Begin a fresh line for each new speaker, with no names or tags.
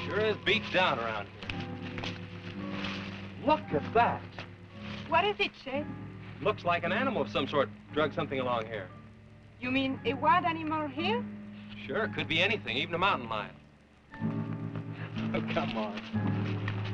Sure is beat down around here. Look at that.
What is it, Chet?
Looks like an animal of some sort drug something along here.
You mean a wild animal here?
Sure, it could be anything, even a mountain lion. Oh, come on.